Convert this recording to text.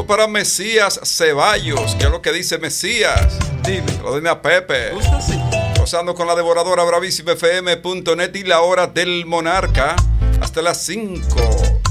Saludos para Mesías Ceballos. ¿Qué es lo que dice Mesías? Dime. Lo dime a Pepe. ¿Gusta así? Gozando con la devoradora bravísimafm.net y la hora del monarca hasta las 5